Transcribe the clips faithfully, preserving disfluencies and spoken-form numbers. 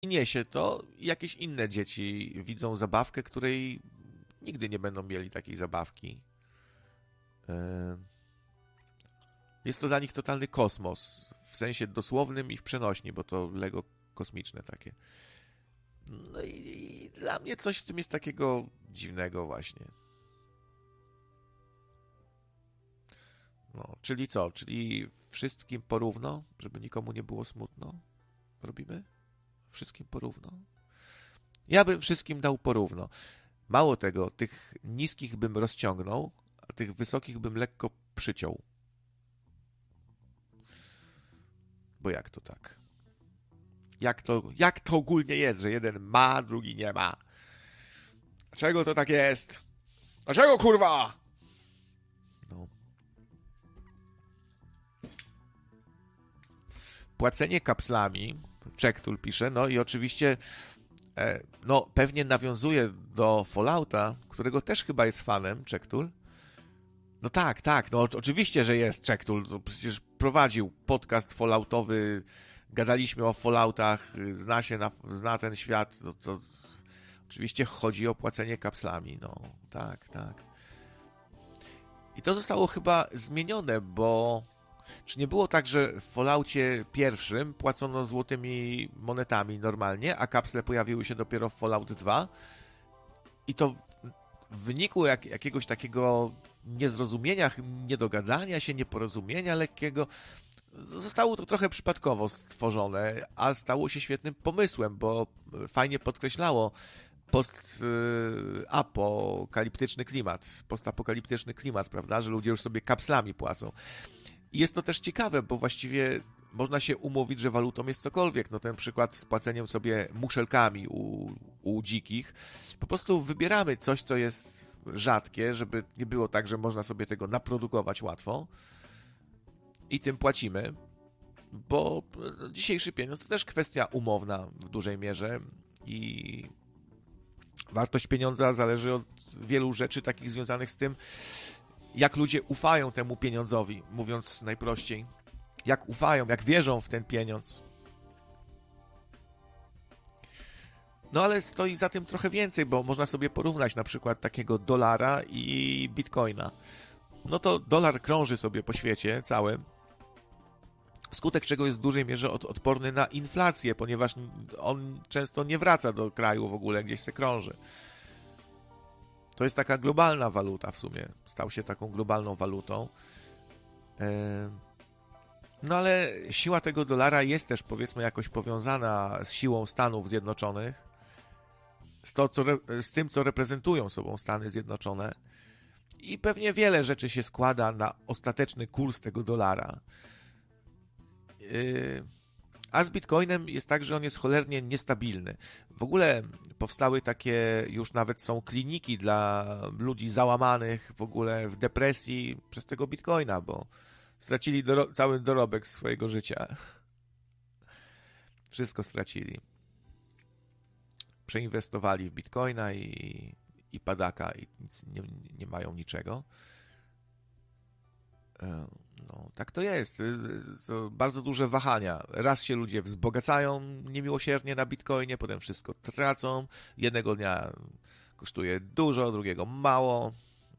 I niesie to i jakieś inne dzieci widzą zabawkę, której nigdy nie będą mieli takiej zabawki. E, Jest to dla nich totalny kosmos, w sensie dosłownym i w przenośni, bo to Lego kosmiczne takie. No i, i dla mnie coś w tym jest takiego dziwnego właśnie. No, czyli co? Czyli wszystkim porówno, żeby nikomu nie było smutno? Robimy? Wszystkim porówno? Ja bym wszystkim dał porówno. Mało tego, tych niskich bym rozciągnął, a tych wysokich bym lekko przyciął. Bo jak to tak? Jak to, jak to ogólnie jest, że jeden ma, drugi nie ma? Dlaczego to tak jest? Dlaczego, kurwa? No. Płacenie kapslami, Czektul pisze, no i oczywiście e, no pewnie nawiązuje do Fallouta, którego też chyba jest fanem, Czektul. No tak, tak, no oczywiście, że jest Czektul, to przecież prowadził podcast falloutowy, gadaliśmy o Falloutach, zna się na, zna ten świat, to, to oczywiście chodzi o płacenie kapslami, no tak, tak. I to zostało chyba zmienione, bo czy nie było tak, że w Falloutie pierwszym płacono złotymi monetami normalnie, a kapsle pojawiły się dopiero w Fallout dwa i to w wyniku jak, jakiegoś takiego niezrozumienia, niedogadania się, nieporozumienia lekkiego, zostało to trochę przypadkowo stworzone, a stało się świetnym pomysłem, bo fajnie podkreślało post-apokaliptyczny klimat, postapokaliptyczny klimat, prawda, że ludzie już sobie kapslami płacą. I jest to też ciekawe, bo właściwie można się umówić, że walutą jest cokolwiek. No ten przykład z płaceniem sobie muszelkami u, u dzikich. Po prostu wybieramy coś, co jest rzadkie, żeby nie było tak, że można sobie tego naprodukować łatwo i tym płacimy, bo dzisiejszy pieniądz to też kwestia umowna w dużej mierze i wartość pieniądza zależy od wielu rzeczy takich związanych z tym, jak ludzie ufają temu pieniądzowi, mówiąc najprościej. Jak ufają, jak wierzą w ten pieniądz. No ale stoi za tym trochę więcej, bo można sobie porównać na przykład takiego dolara i bitcoina. No to dolar krąży sobie po świecie całym, wskutek czego jest w dużej mierze od, odporny na inflację, ponieważ on często nie wraca do kraju w ogóle, gdzieś se krąży. To jest taka globalna waluta w sumie. Stał się taką globalną walutą. No ale siła tego dolara jest też, powiedzmy, jakoś powiązana z siłą Stanów Zjednoczonych, z, to, co, z tym, co reprezentują sobą Stany Zjednoczone. I pewnie wiele rzeczy się składa na ostateczny kurs tego dolara. A z Bitcoinem jest tak, że on jest cholernie niestabilny. W ogóle powstały takie, już nawet są kliniki dla ludzi załamanych w ogóle w depresji przez tego Bitcoina, bo stracili doro- cały dorobek swojego życia. Wszystko stracili. Przeinwestowali w Bitcoina i, i padaka i nic, nie, nie mają niczego. No, tak to jest. To bardzo duże wahania. Raz się ludzie wzbogacają niemiłosiernie na Bitcoinie, potem wszystko tracą. Jednego dnia kosztuje dużo, drugiego mało.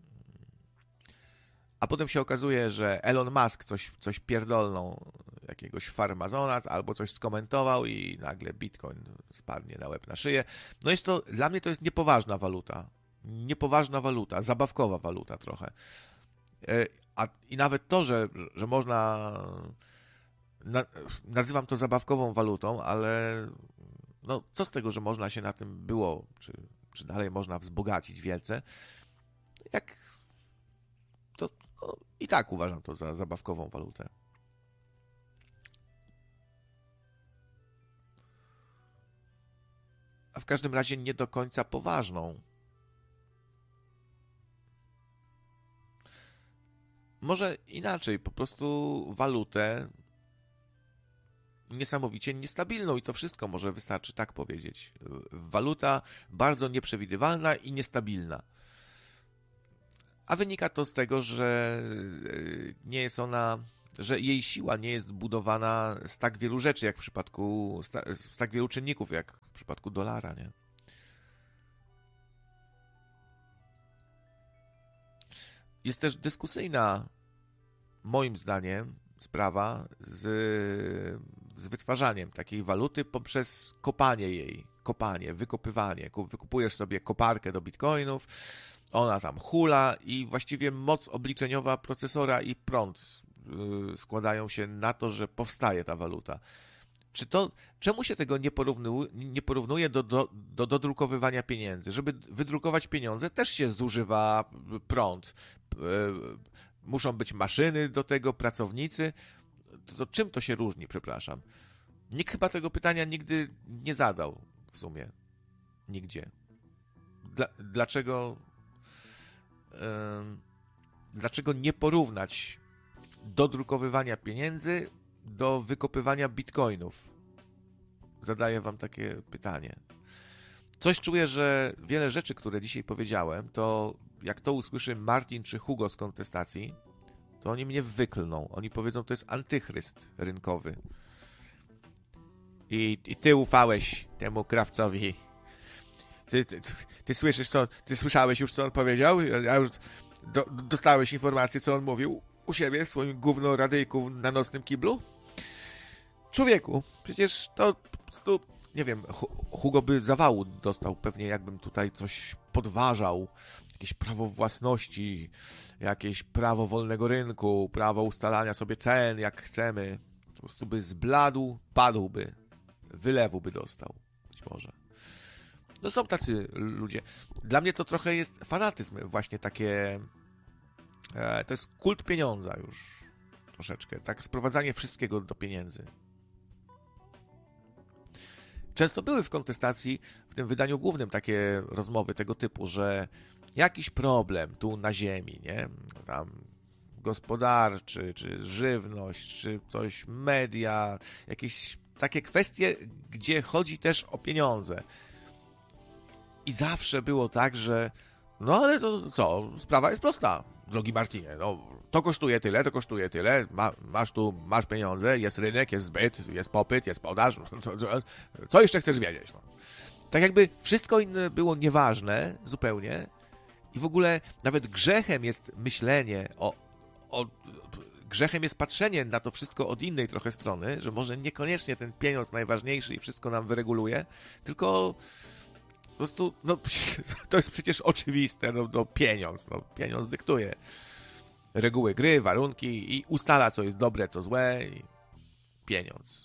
A potem się okazuje, że Elon Musk coś, coś pierdolnął, jakiegoś farmazona, albo coś skomentował i nagle Bitcoin spadnie na łeb, na szyję. No jest to, dla mnie to jest niepoważna waluta. Niepoważna waluta, zabawkowa waluta trochę. A, I nawet to, że, że można, na, nazywam to zabawkową walutą, ale no, co z tego, że można się na tym było, czy, czy dalej można wzbogacić wielce, jak to no, i tak uważam to za zabawkową walutę. A w każdym razie nie do końca poważną. Może inaczej, po prostu walutę niesamowicie niestabilną i to wszystko może wystarczy tak powiedzieć. Waluta bardzo nieprzewidywalna i niestabilna. A wynika to z tego, że nie jest ona że jej siła nie jest budowana z tak wielu rzeczy, jak w przypadku, z, ta, z tak wielu czynników, jak w przypadku dolara, nie? Jest też dyskusyjna, moim zdaniem, sprawa z, z wytwarzaniem takiej waluty poprzez kopanie jej, kopanie, wykopywanie. Wykupujesz sobie koparkę do bitcoinów, ona tam hula i właściwie moc obliczeniowa procesora i prąd yy, składają się na to, że powstaje ta waluta. Czy to, czemu się tego nie, porównu, nie porównuje do, do, do dodrukowywania pieniędzy? Żeby wydrukować pieniądze też się zużywa prąd. Muszą być maszyny do tego, pracownicy. To, to czym to się różni, przepraszam? Nikt chyba tego pytania nigdy nie zadał w sumie. Nigdzie. Dla, dlaczego yy, dlaczego nie porównać dodrukowywania pieniędzy do wykopywania bitcoinów? Zadaję wam takie pytanie. Coś czuję, że wiele rzeczy, które dzisiaj powiedziałem, to jak to usłyszy Martin czy Hugo z kontestacji, to oni mnie wyklną. Oni powiedzą, to jest antychryst rynkowy. I, i ty ufałeś temu krawcowi. Ty, ty, ty, ty słyszysz, co, ty słyszałeś już, co on powiedział? Ja już do, dostałeś informację, co on mówił u siebie w swoim gówno-radyjku na nocnym kiblu? Człowieku, przecież to po prostu, nie wiem, Hugo by zawału dostał pewnie, jakbym tutaj coś podważał. Jakieś prawo własności, jakieś prawo wolnego rynku, prawo ustalania sobie cen, jak chcemy. Po prostu by zbladł, padłby, wylewu by dostał, być może. No są tacy ludzie. Dla mnie to trochę jest fanatyzm, właśnie takie, e, to jest kult pieniądza już troszeczkę, tak, sprowadzanie wszystkiego do pieniędzy. Często były w kontestacji, w tym wydaniu głównym, takie rozmowy tego typu, że jakiś problem tu na ziemi, nie? Tam gospodarczy, czy żywność, czy coś, media, jakieś takie kwestie, gdzie chodzi też o pieniądze. I zawsze było tak, że no ale to co, sprawa jest prosta, drogi Marcinie, no to kosztuje tyle, to kosztuje tyle, ma, masz tu, masz pieniądze, jest rynek, jest zbyt, jest popyt, jest podaż, co, co, co jeszcze chcesz wiedzieć? No. Tak jakby wszystko inne było nieważne zupełnie i w ogóle nawet grzechem jest myślenie o, o grzechem jest patrzenie na to wszystko od innej trochę strony, że może niekoniecznie ten pieniądz najważniejszy i wszystko nam wyreguluje, tylko po prostu, no to jest przecież oczywiste, no, no pieniądz, no pieniądz dyktuje reguły gry, warunki i ustala, co jest dobre, co złe i pieniądz.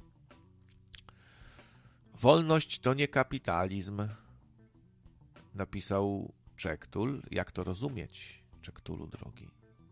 Wolność to nie kapitalizm, napisał Czektul. Jak to rozumieć, Czektulu drogi?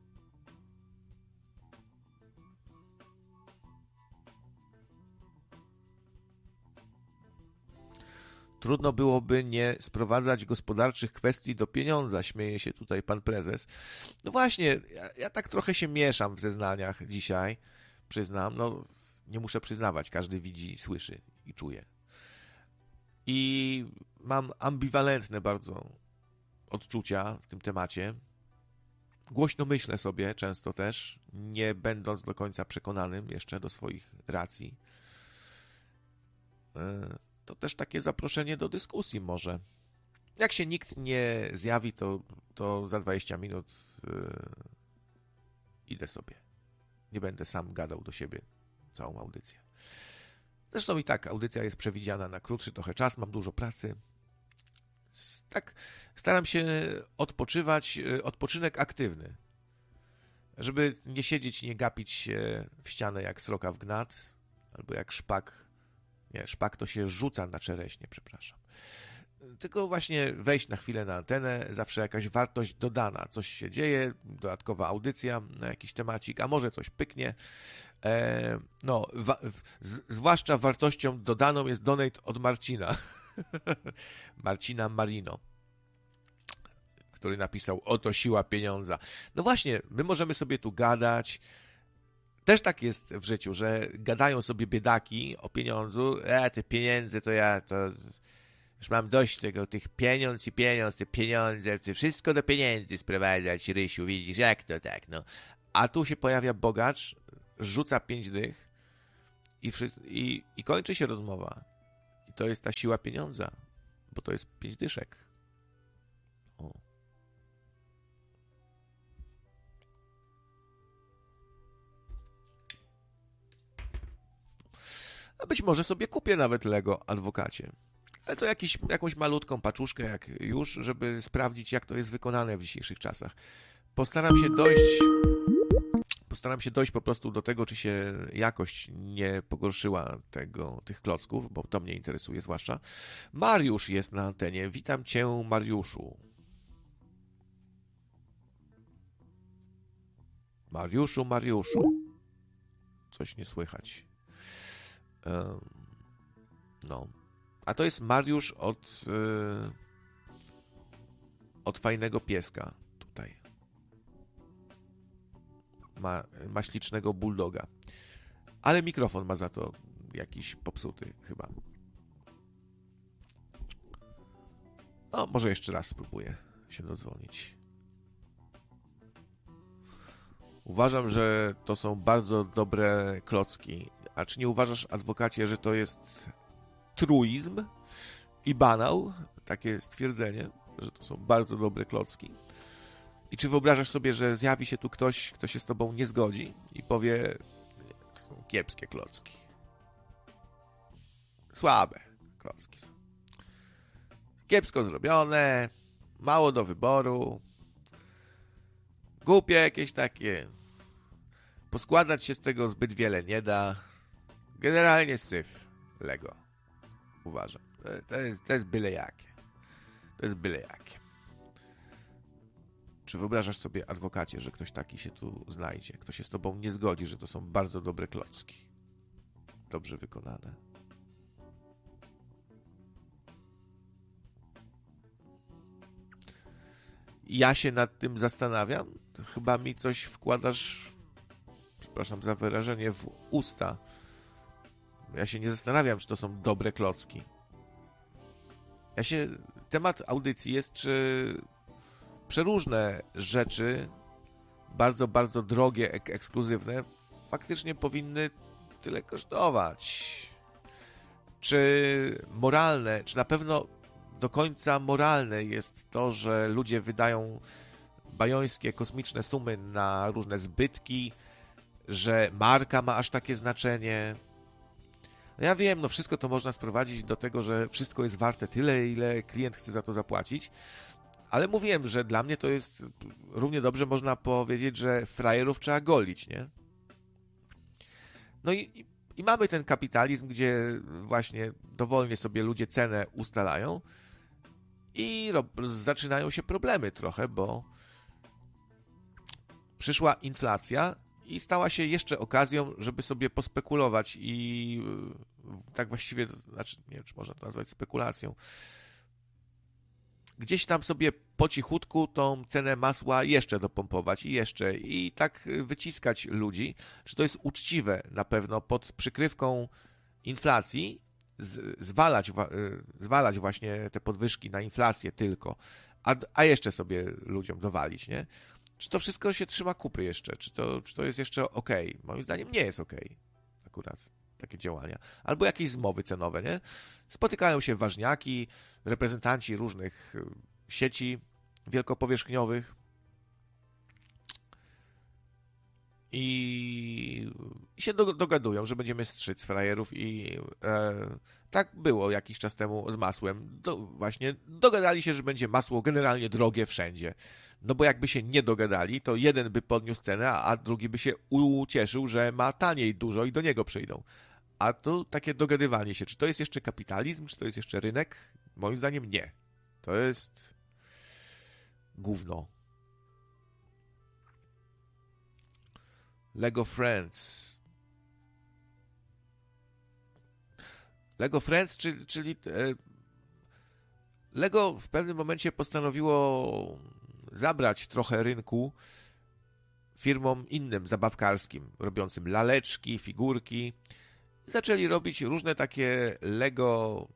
Trudno byłoby nie sprowadzać gospodarczych kwestii do pieniądza, śmieje się tutaj pan prezes. No właśnie, ja, ja tak trochę się mieszam w zeznaniach dzisiaj, przyznam. No, nie muszę przyznawać, każdy widzi, słyszy i czuje. I mam ambiwalentne bardzo odczucia w tym temacie. Głośno myślę sobie często też, nie będąc do końca przekonanym jeszcze do swoich racji. To też takie zaproszenie do dyskusji może. Jak się nikt nie zjawi, to, to za dwadzieścia minut yy, idę sobie. Nie będę sam gadał do siebie całą audycję. Zresztą i tak audycja jest przewidziana na krótszy trochę czas, mam dużo pracy. Tak staram się odpoczywać, odpoczynek aktywny. Żeby nie siedzieć, nie gapić się w ścianę jak sroka w gnat, albo jak szpak. Nie, szpak to się rzuca na czereśnie, przepraszam. Tylko właśnie wejść na chwilę na antenę, zawsze jakaś wartość dodana. Coś się dzieje, dodatkowa audycja na jakiś temacik, a może coś pyknie. E, no, wa- z- zwłaszcza wartością dodaną jest donate od Marcina. Marcina Marino, który napisał: oto siła pieniądza. No właśnie, my możemy sobie tu gadać. Też tak jest w życiu, że gadają sobie biedaki o pieniądzu. E, te pieniądze to ja, to już mam dość tego, tych pieniądz i pieniądz, te pieniądze, chcę wszystko do pieniędzy sprowadzać, Rysiu, widzisz, jak to tak, no. A tu się pojawia bogacz, rzuca pięć dych i, wszyscy, i, i kończy się rozmowa. I to jest ta siła pieniądza, bo to jest pięć dyszek. O. A być może sobie kupię nawet Lego Adwokacie. Ale to jakiś, jakąś malutką paczuszkę jak już, żeby sprawdzić, jak to jest wykonane w dzisiejszych czasach. Postaram się dojść... Postaram się dojść po prostu do tego, czy się jakość nie pogorszyła tego, tych klocków, bo to mnie interesuje zwłaszcza. Mariusz jest na antenie. Witam cię, Mariuszu. Mariuszu, Mariuszu. Coś nie słychać. Um, no. A to jest Mariusz od, yy, od fajnego pieska tutaj. Ma, ma ślicznego bulldoga. Ale mikrofon ma za to jakiś popsuty chyba. No, może jeszcze raz spróbuję się dodzwonić. Uważam, że to są bardzo dobre klocki. A czy nie uważasz, adwokacie, że to jest truizm i banał? Takie stwierdzenie, że to są bardzo dobre klocki. I czy wyobrażasz sobie, że zjawi się tu ktoś, kto się z tobą nie zgodzi i powie, to są kiepskie klocki. Słabe klocki są. Kiepsko zrobione, mało do wyboru, głupie jakieś takie. Poskładać się z tego zbyt wiele nie da. Generalnie syf Lego. Uważam. To jest, to jest byle jakie. To jest byle jakie. Czy wyobrażasz sobie, adwokacie, że ktoś taki się tu znajdzie? Kto się z tobą nie zgodzi, że to są bardzo dobre klocki. Dobrze wykonane. Ja się nad tym zastanawiam. Chyba mi coś wkładasz, przepraszam za wyrażenie, w usta. Ja się nie zastanawiam, czy to są dobre klocki. Ja się... Temat audycji jest, czy przeróżne rzeczy, bardzo, bardzo drogie, ek- ekskluzywne, faktycznie powinny tyle kosztować. Czy moralne, czy na pewno do końca moralne jest to, że ludzie wydają bajońskie, kosmiczne sumy na różne zbytki, że marka ma aż takie znaczenie. No ja wiem, no wszystko to można sprowadzić do tego, że wszystko jest warte tyle, ile klient chce za to zapłacić, ale mówiłem, że dla mnie to jest równie dobrze można powiedzieć, że frajerów trzeba golić, nie? No i, i mamy ten kapitalizm, gdzie właśnie dowolnie sobie ludzie cenę ustalają i ro- zaczynają się problemy trochę, bo przyszła inflacja i stała się jeszcze okazją, żeby sobie pospekulować i tak właściwie, to znaczy, nie wiem, czy można to nazwać spekulacją, gdzieś tam sobie po cichutku tą cenę masła jeszcze dopompować i jeszcze i tak wyciskać ludzi, że to jest uczciwe na pewno pod przykrywką inflacji z, zwalać, zwalać właśnie te podwyżki na inflację tylko, a, a jeszcze sobie ludziom dowalić, nie? Czy to wszystko się trzyma kupy jeszcze? Czy to, czy to jest jeszcze okej? Okay? Moim zdaniem nie jest okej. Okay. Akurat takie działania. Albo jakieś zmowy cenowe, nie? Spotykają się ważniaki, reprezentanci różnych sieci wielkopowierzchniowych i, i się do, dogadują, że będziemy strzyc frajerów i e, tak było jakiś czas temu z masłem. Do, właśnie dogadali się, że będzie masło generalnie drogie wszędzie. No bo jakby się nie dogadali, to jeden by podniósł cenę, a drugi by się ucieszył, że ma taniej dużo i do niego przyjdą. A to takie dogadywanie się, czy to jest jeszcze kapitalizm, czy to jest jeszcze rynek? Moim zdaniem nie. To jest gówno. Lego Friends. Lego Friends, czyli, czyli Lego w pewnym momencie postanowiło zabrać trochę rynku firmom innym, zabawkarskim, robiącym laleczki, figurki. Zaczęli robić różne takie Lego,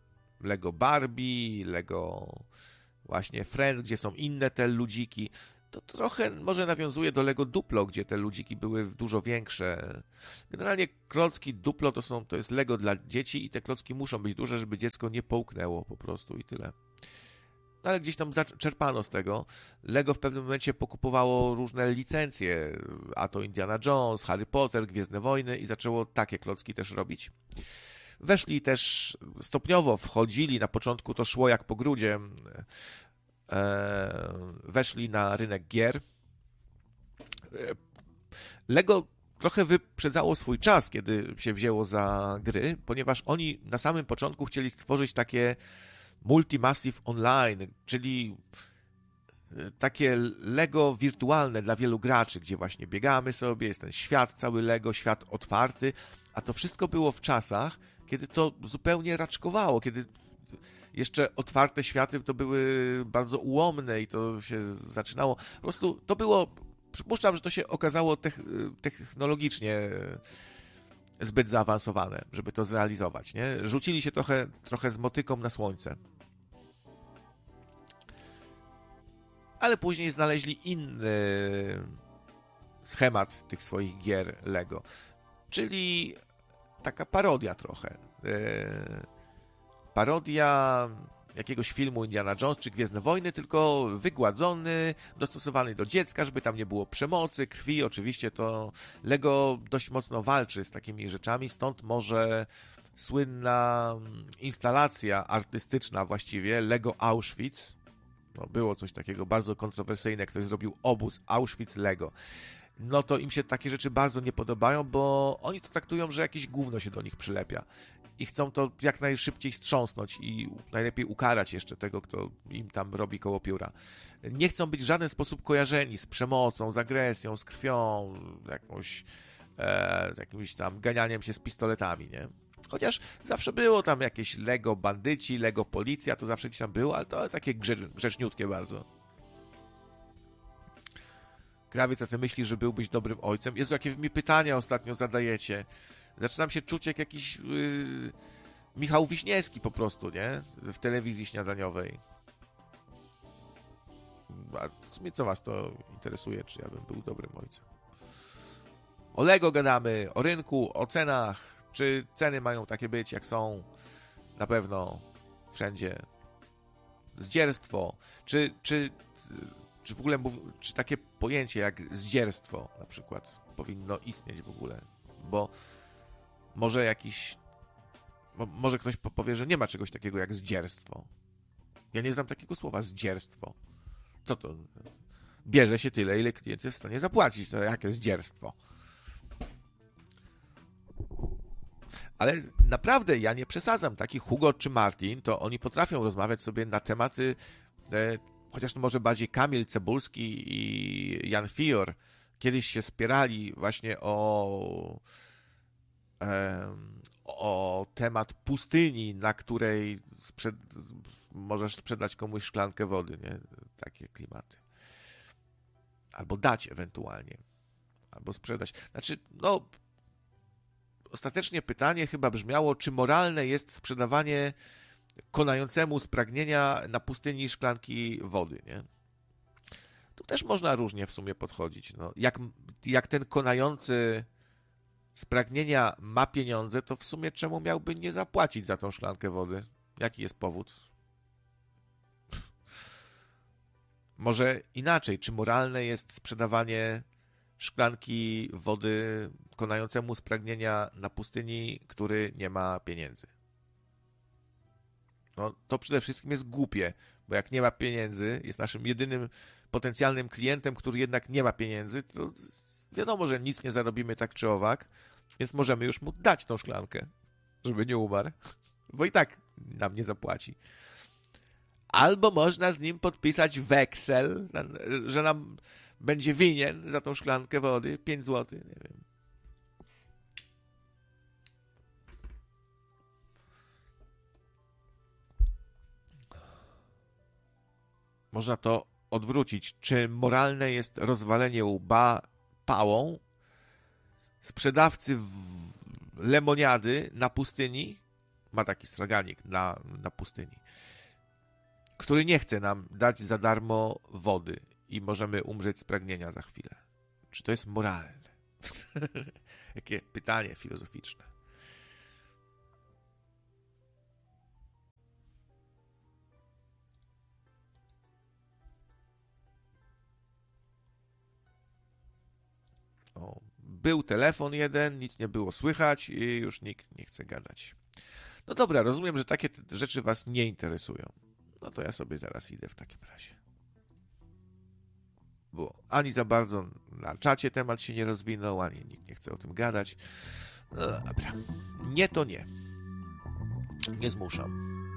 Lego Barbie, Lego właśnie Friends, gdzie są inne te ludziki. to trochę może nawiązuje do Lego Duplo, gdzie te ludziki były dużo większe. Generalnie klocki Duplo to, są, to jest Lego dla dzieci i te klocki muszą być duże, żeby dziecko nie połknęło po prostu i tyle. No ale gdzieś tam czerpano z tego. Lego w pewnym momencie pokupowało różne licencje, a to Indiana Jones, Harry Potter, Gwiezdne Wojny i zaczęło takie klocki też robić. Weszli też stopniowo, wchodzili, na początku to szło jak po grudzie, weszli na rynek gier. Lego trochę wyprzedzało swój czas, kiedy się wzięło za gry, ponieważ oni na samym początku chcieli stworzyć takie Multimassive Online, czyli takie Lego wirtualne dla wielu graczy, gdzie właśnie biegamy sobie, jest ten świat cały Lego, świat otwarty, a to wszystko było w czasach, kiedy to zupełnie raczkowało, kiedy jeszcze otwarte światy to były bardzo ułomne i to się zaczynało. Po prostu to było, przypuszczam, że to się okazało technologicznie zbyt zaawansowane, żeby to zrealizować, nie? Rzucili się trochę, trochę z motyką na słońce. Ale później znaleźli inny schemat tych swoich gier Lego, czyli taka parodia trochę. Parodia jakiegoś filmu Indiana Jones czy Gwiezdne Wojny, tylko wygładzony, dostosowany do dziecka, żeby tam nie było przemocy, krwi. Oczywiście to Lego dość mocno walczy z takimi rzeczami, stąd może słynna instalacja artystyczna właściwie Lego Auschwitz. No, było coś takiego bardzo kontrowersyjne, ktoś zrobił obóz Auschwitz-Lego. No to im się takie rzeczy bardzo nie podobają, bo oni to traktują, że jakieś gówno się do nich przylepia. I chcą to jak najszybciej strząsnąć i najlepiej ukarać jeszcze tego, kto im tam robi koło pióra. Nie chcą być w żaden sposób kojarzeni z przemocą, z agresją, z krwią, jakąś, e, z jakimś tam ganianiem się z pistoletami, nie? Chociaż zawsze było tam jakieś Lego bandyci, Lego policja, to zawsze gdzieś tam było, ale to takie grzeczniutkie bardzo. Krawiec, a ty myślisz, że byłbyś dobrym ojcem? Jezu, jakie wy mi pytania ostatnio zadajecie. Zaczynam się czuć jak jakiś yy, Michał Wiśniewski po prostu, nie? W telewizji śniadaniowej. A w sumie co was to interesuje, czy ja bym był dobrym ojcem? O Lego gadamy, o rynku, o cenach. Czy ceny mają takie być, jak są? Na pewno wszędzie. Zdzierstwo. Czy, czy, czy w ogóle mów, czy takie pojęcie jak zdzierstwo na przykład powinno istnieć w ogóle? Bo może jakiś... Może ktoś powie, że nie ma czegoś takiego jak zdzierstwo. Ja nie znam takiego słowa, zdzierstwo. Co to? Bierze się tyle, ile klient jest w stanie zapłacić. To jakie zdzierstwo? Ale naprawdę ja nie przesadzam. Taki Hugo czy Martin, to oni potrafią rozmawiać sobie na tematy, e, chociaż to może bardziej Kamil Cebulski i Jan Fior kiedyś się spierali właśnie o, e, o temat pustyni, na której sprzed, możesz sprzedać komuś szklankę wody, nie? Takie klimaty. Albo dać ewentualnie. Albo sprzedać. Znaczy, no... Ostatecznie pytanie chyba brzmiało, czy moralne jest sprzedawanie konającemu z pragnienia na pustyni szklanki wody, nie? Tu też można różnie w sumie podchodzić. No, jak, jak ten konający z pragnienia ma pieniądze, to w sumie czemu miałby nie zapłacić za tą szklankę wody? Jaki jest powód? Może inaczej, czy moralne jest sprzedawanie szklanki wody konającemu z pragnienia na pustyni, który nie ma pieniędzy? No, to przede wszystkim jest głupie, bo jak nie ma pieniędzy, jest naszym jedynym potencjalnym klientem, który jednak nie ma pieniędzy, to wiadomo, że nic nie zarobimy tak czy owak, więc możemy już mu dać tą szklankę, żeby nie umarł, bo i tak nam nie zapłaci. Albo można z nim podpisać weksel, że nam będzie winien za tą szklankę wody pięć złotych, nie wiem. Można to odwrócić. Czy moralne jest rozwalenie łba pałą sprzedawcy lemoniady na pustyni? Ma taki straganik na, na pustyni, który nie chce nam dać za darmo wody i możemy umrzeć z pragnienia za chwilę. Czy to jest moralne? Jakie pytanie filozoficzne. O, był telefon jeden, nic nie było słychać i już nikt nie chce gadać. No dobra, rozumiem, że takie rzeczy was nie interesują. No to ja sobie zaraz idę w takim razie. Bo ani za bardzo na czacie temat się nie rozwinął, ani nikt nie chce o tym gadać. No dobra. Nie to nie. Nie zmuszam.